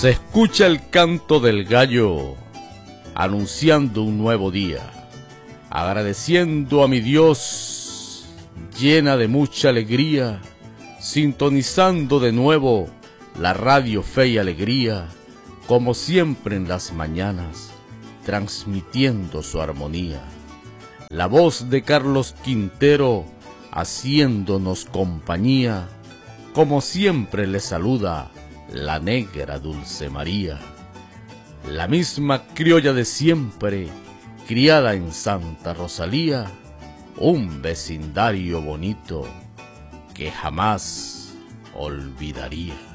Se escucha el canto del gallo anunciando un nuevo día, agradeciendo a mi Dios, llena de mucha alegría, sintonizando de nuevo la radio Fe y Alegría, como siempre en las mañanas, transmitiendo su armonía. La voz de Carlos Quintero haciéndonos compañía, como siempre le saluda la negra Dulce María, la misma criolla de siempre, criada en Santa Rosalía, un vecindario bonito que jamás olvidaría.